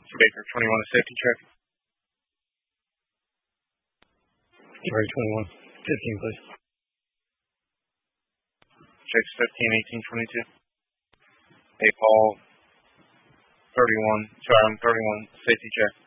Baker 21, a safety check. Gary 21, 15, please. Checks 15, 18, 22. A Paul 31, safety check.